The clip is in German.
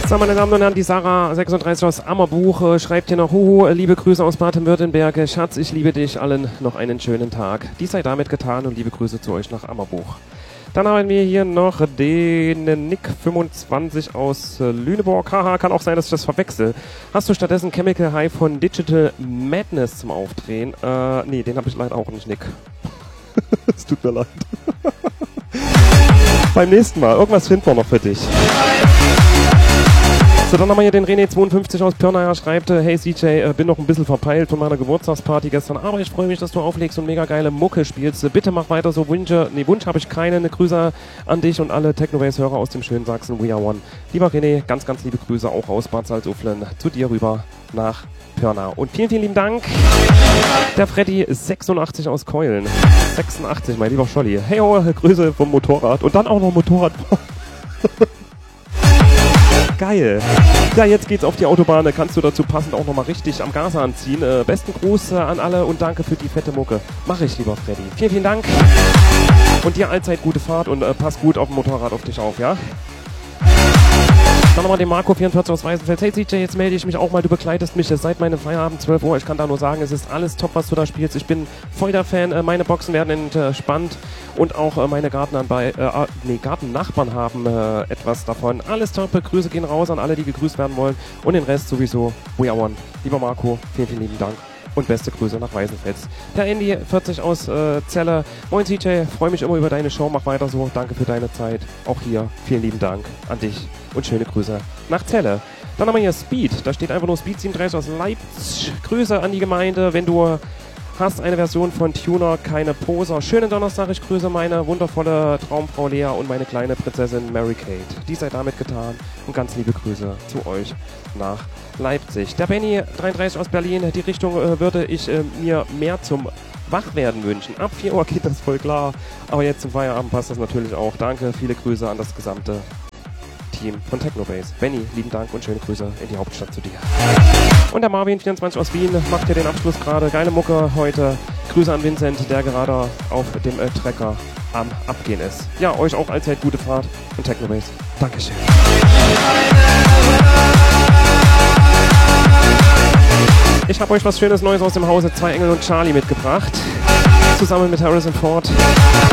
So, meine Damen und Herren, die Sarah 36 aus Ammerbuch schreibt hier noch: Huhu, liebe Grüße aus Baden-Württemberg. Schatz, ich liebe dich, allen noch einen schönen Tag. Dies sei damit getan und liebe Grüße zu euch nach Ammerbuch. Dann haben wir hier noch den Nick 25 aus Lüneburg. Haha, kann auch sein, dass ich das verwechsel. Hast du stattdessen Chemical High von Digital Madness zum Aufdrehen? Nee, den habe ich leider auch nicht, Nick. Es tut mir leid. Beim nächsten Mal. Irgendwas finden wir noch für dich. So, dann haben wir hier den René52 aus Pirna, schreibt: Hey CJ, bin noch ein bisschen verpeilt von meiner Geburtstagsparty gestern, aber ich freue mich, dass du auflegst und mega geile Mucke spielst. Bitte mach weiter so. Wunsch habe ich keine. Eine Grüße an dich und alle Technobase-Hörer aus dem schönen Sachsen. We are one. Lieber René, ganz, ganz liebe Grüße auch aus Bad Salzuflen zu dir rüber nach Pirna. Und vielen, vielen lieben Dank. Der Freddy 86 aus Keulen. 86, mein lieber Scholli. Hey, oh, Grüße vom Motorrad. Und dann auch noch Motorrad. Geil. Ja, jetzt geht's auf die Autobahn. Da kannst du dazu passend auch nochmal richtig am Gas anziehen. Besten Gruß an alle und danke für die fette Mucke. Mach ich, lieber Freddy. Vielen, vielen Dank. Und dir allzeit gute Fahrt und pass gut auf dem Motorrad auf dich auf, ja? Dann nochmal den Marco 44 aus Weißenfels. Hey CJ, jetzt melde ich mich auch mal. Du begleitest mich seit meinem Feierabend 12 Uhr. Ich kann da nur sagen, es ist alles top, was du da spielst. Ich bin voll der Fan. Meine Boxen werden entspannt und auch meine Gartennachbarn haben etwas davon. Alles top. Grüße gehen raus an alle, die gegrüßt werden wollen. Und den Rest sowieso. We are one. Lieber Marco, vielen, vielen lieben Dank. Und beste Grüße nach Weißenfels. Der Andy 40 aus Celle. Moin CJ, freue mich immer über deine Show. Mach weiter so. Danke für deine Zeit. Auch hier vielen lieben Dank an dich. Und schöne Grüße nach Celle. Dann haben wir hier Speed. Da steht einfach nur Speed 37 aus Leipzig. Grüße an die Gemeinde. Wenn du hast eine Version von Tuner, keine Poser. Schönen Donnerstag. Ich grüße meine wundervolle Traumfrau Lea und meine kleine Prinzessin Mary Kate. Dies sei damit getan. Und ganz liebe Grüße zu euch nach Leipzig. Der Benny 33 aus Berlin. Die Richtung würde ich mir mehr zum Wachwerden wünschen. Ab 4 Uhr geht das voll klar. Aber jetzt zum Feierabend passt das natürlich auch. Danke, viele Grüße an das gesamte Team von Technobase. Benny, lieben Dank und schöne Grüße in die Hauptstadt zu dir. Und der Marvin 24 aus Wien macht hier den Abschluss gerade. Geile Mucke heute. Grüße an Vincent, der gerade auf dem Trecker am Abgehen ist. Ja, euch auch allzeit gute Fahrt und Technobase. Dankeschön. Ich habe euch was Schönes Neues aus dem Hause 2 Engel und Charlie mitgebracht. Zusammen mit Harrison Ford.